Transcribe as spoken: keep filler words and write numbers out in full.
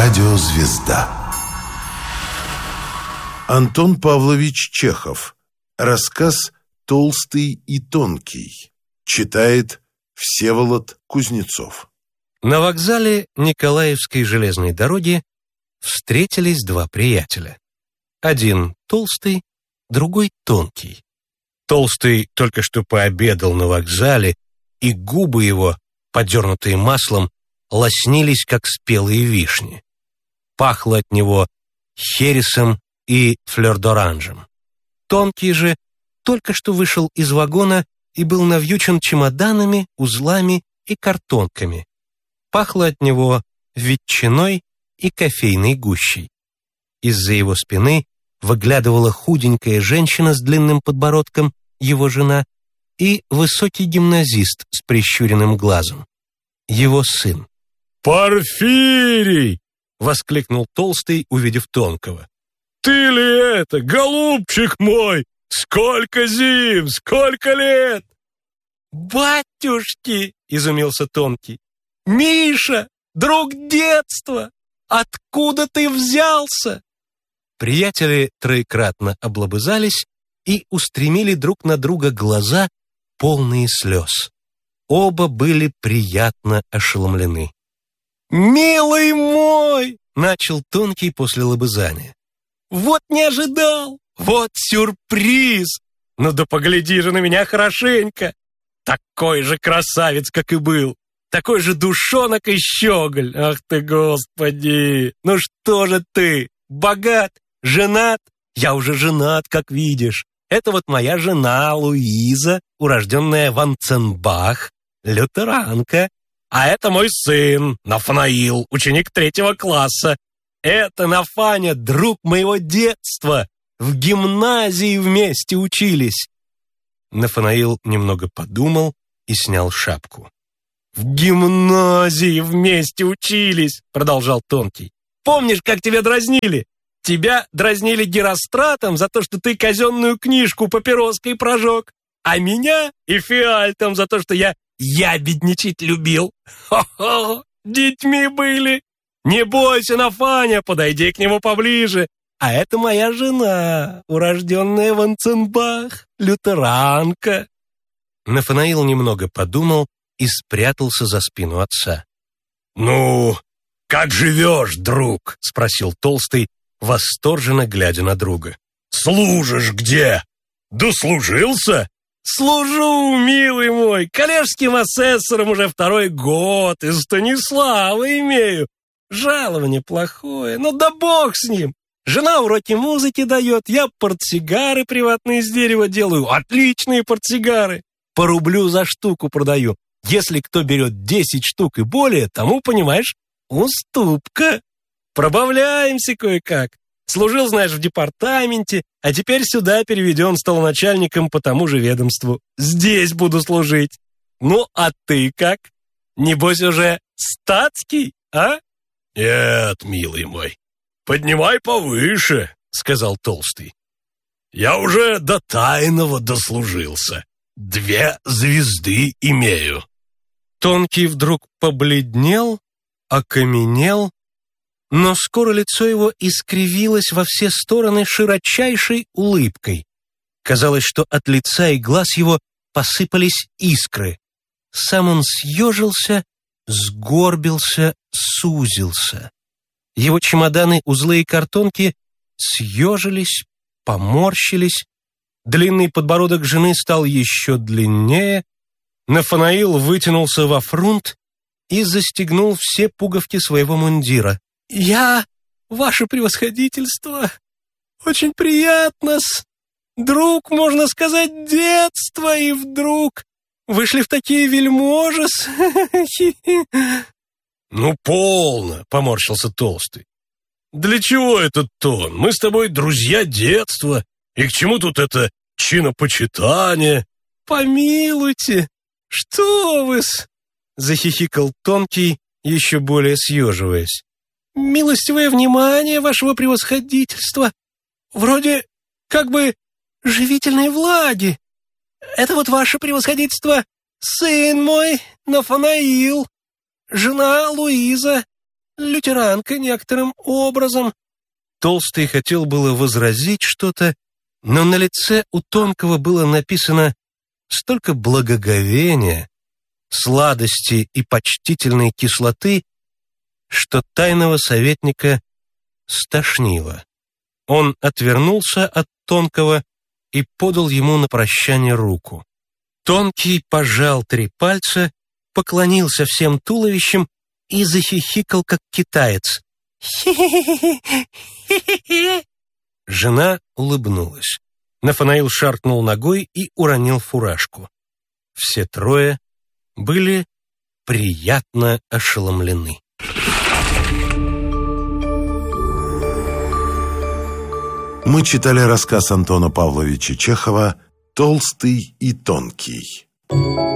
Радиозвезда. Антон Павлович Чехов. Рассказ «Толстый и тонкий». Читает Всеволод Кузнецов. На вокзале Николаевской железной дороги встретились два приятеля. Один толстый, другой тонкий. Толстый только что пообедал на вокзале, и губы его, подернутые маслом, лоснились, как спелые вишни. Пахло от него хересом и флёр-д'оранжем. Тонкий же только что вышел из вагона и был навьючен чемоданами, узлами и картонками. Пахло от него ветчиной и кофейной гущей. Из-за его спины выглядывала худенькая женщина с длинным подбородком, его жена, и высокий гимназист с прищуренным глазом, его сын. «Порфирий!» — воскликнул Толстый, увидев Тонкого. «Ты ли это, голубчик мой? Сколько зим, сколько лет!» «Батюшки!» — изумился Тонкий. «Миша, друг детства! Откуда ты взялся?» Приятели троекратно облобызались и устремили друг на друга глаза, полные слез. Оба были приятно ошеломлены. «Милый мой!» — начал Тонкий после лобызания. «Вот не ожидал! Вот сюрприз! Ну да погляди же на меня хорошенько! Такой же красавец, как и был! Такой же душонок и щеголь! Ах ты, Господи! Ну что же ты, богат, женат? Я уже женат, как видишь. Это вот моя жена Луиза, урожденная Ванценбах, лютеранка. А это мой сын, Нафанаил, ученик третьего класса. Это Нафаня, друг моего детства. В гимназии вместе учились». Нафанаил немного подумал и снял шапку. «В гимназии вместе учились», — продолжал Тонкий. «Помнишь, как тебя дразнили? Тебя дразнили Геростратом за то, что ты казенную книжку папироской прожег, а меня и фиальтом за то, что я ябедничать любил. Хо-хо, детьми были. Не бойся, Нафаня, подойди к нему поближе. А это моя жена, урожденная Ванценбах, лютеранка». Нафанаил немного подумал и спрятался за спину отца. «Ну, как живешь, друг?» — спросил Толстый, восторженно глядя на друга. «Служишь где? Дослужился?» «Служу, милый мой, коллежским асессором уже второй год, из Станислава имею. Жалование плохое, но да бог с ним. Жена уроки музыки дает, я портсигары приватные из дерева делаю, отличные портсигары. По рублю за штуку продаю. Если кто берет десять штук и более, тому, понимаешь, уступка. Пробавляемся кое-как. Служил, знаешь, в департаменте, а теперь сюда переведен столоначальником по тому же ведомству. Здесь буду служить. Ну, а ты как? Небось уже статский, а?» «Нет, милый мой, поднимай повыше», — сказал Толстый. «Я уже до тайного дослужился. Две звезды имею». Тонкий вдруг побледнел, окаменел, но скоро лицо его искривилось во все стороны широчайшей улыбкой. Казалось, что от лица и глаз его посыпались искры. Сам он съежился, сгорбился, сузился. Его чемоданы, узлы и картонки съежились, поморщились. Длинный подбородок жены стал еще длиннее. Нафанаил вытянулся во фрунт и застегнул все пуговки своего мундира. «Я, ваше превосходительство, очень приятно-с. Друг, можно сказать, детства, и вдруг вышли в такие вельможи-с». «Ну, полно», — поморщился Толстый. «Для чего этот тон? Мы с тобой друзья детства, и к чему тут это чинопочитание?» «Помилуйте, что вы-с», — захихикал Тонкий, еще более съеживаясь. «Милостивое внимание вашего превосходительства, вроде как бы живительной влаги. Это вот ваше превосходительство, сын мой, Нафанаил, жена Луиза, лютеранка некоторым образом». Толстый хотел было возразить что-то, но на лице у Тонкого было написано столько благоговения, сладости и почтительной кислоты, что тайного советника стошнило. Он отвернулся от Тонкого и подал ему на прощание руку. Тонкий пожал три пальца, поклонился всем туловищем и захихикал, как китаец. «Хи-хи-хи-хи-хи-хи!» Жена улыбнулась. Нафанаил шаркнул ногой и уронил фуражку. Все трое были приятно ошеломлены. Мы читали рассказ Антона Павловича Чехова «Толстый и тонкий».